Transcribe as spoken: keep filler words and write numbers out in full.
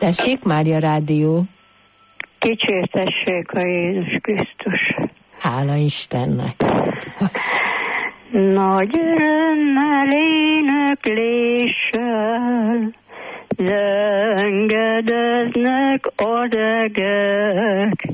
Tessék, Mária Rádió. Dicsértessék a Jézus Krisztus. Hála Istennek. Nagy örömmel énekléssel zengedeznek a regek,